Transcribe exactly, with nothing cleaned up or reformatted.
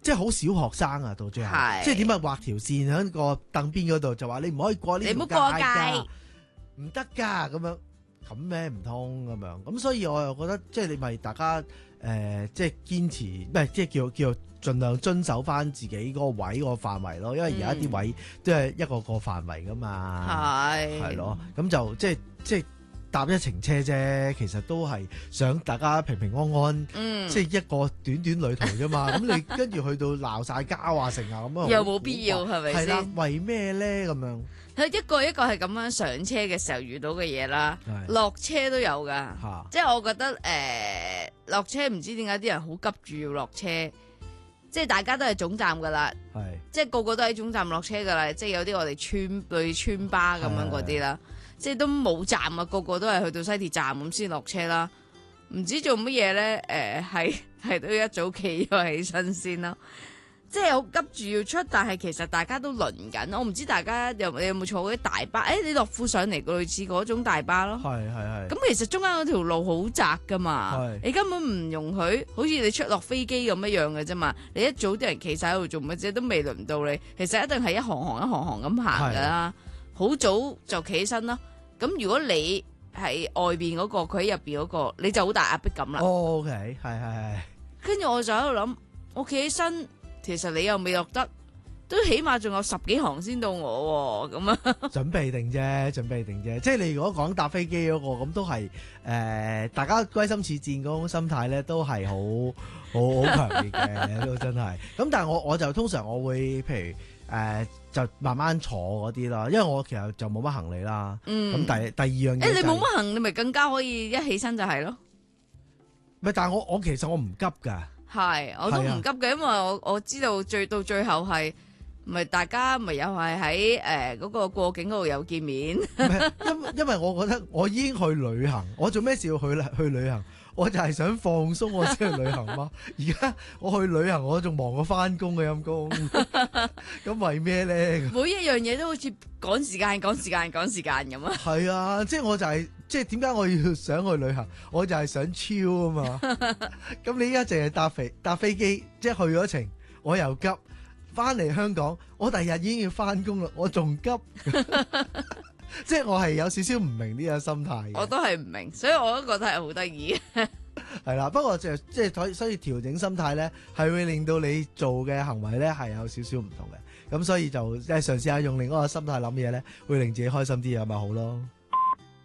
即係好小學生啊，到最後，即係點啊畫條線喺個凳邊嗰度，就話你唔可以過呢條街㗎， 你唔好過界， 唔得㗎咁樣，咁咩唔通咁樣？咁所以我又覺得，即係你咪大家誒、呃，即係堅持，唔係即係叫叫盡量遵守翻自己嗰個位個範圍咯，因為而家啲位都係一個個範圍㗎嘛，係係咯，咁就即係即係。搭一程車啫，其實都係想大家平平安安，嗯、即係一個短短旅途啫嘛。咁你跟住去到鬧晒交啊成啊咁啊， 又冇必要係咪先？ 係啦，為咩咧咁樣？ 佢一個一個係咁樣上車嘅時候遇到嘅嘢啦，落車都有噶。即係我覺得誒，落、呃、車唔知點解啲人好急住要落車，即係大家都係總站噶啦，即係個個都喺總站落車噶啦。即係有啲我哋村類村巴咁樣嗰啲啦。即係都冇站啊，個個都係去到西鐵站咁先落車啦。唔知做乜嘢咧？誒、呃，係係都一早企咗起身先啦。即係好急住要出，但係其實大家都輪緊。我唔知大家有你有冇坐嗰啲大巴？誒、欸，你樂富上嚟個類似嗰種大巴咯。係係係。咁其實中間嗰條路好窄噶嘛，你根本唔容許，好似你出落飛機咁一樣嘅啫嘛。你一早啲人企晒喺度做乜啫？都未輪到你。其實一定係一行行一行行咁行噶啦。好早就企起身咯，咁如果你喺外邊嗰個，佢喺入邊嗰個，你就好大壓迫感啦。 哦 OK， 係係係。跟住我就喺度諗，我企起身，其實你又未落得，都起碼仲有十幾行先到我咁啊。 準備定啫，準備定啫。即係你如果講搭飛機嗰個，咁都係誒，大家歸心似箭嗰種心態咧，都係好好好強烈嘅，都真係。咁但係我我就通常我會譬如。誒、呃、就慢慢坐嗰啲啦，因為我其實就冇乜行李啦。嗯，咁第第二樣嘢、就係，誒、欸、你冇乜行，你咪更加可以一起身就係咯。唔係，但係我我其實我唔急㗎。係，我都唔急嘅，因為我我知道最到最後係咪大家咪又係喺誒嗰個過境嗰度有見面。因因為我覺得我已經去旅行，我做咩事要去去旅行？我就係想放鬆，我先去旅行嘛。而家我去旅行，我仲忙過翻工嘅陰公。咁為咩咧？每一樣嘢都好似趕時間、趕時間、趕時間咁啊！係啊，即係我就係、是、即係點解我要想去旅行？我就係想超啊嘛。咁你依家淨係搭飛搭飛機，即係去咗程，我又急翻嚟香港，我第日已經要翻工啦，我仲急。即係我係有少少唔明呢個心態，我都係唔明，所以我都覺得係好得意。係啦，不過就即係所以所以調整心態咧，係會令到你做嘅行為咧係有少少唔同嘅。咁所以就即係嘗試下用另一個心態諗嘢咧，會令自己開心啲，咪好咯。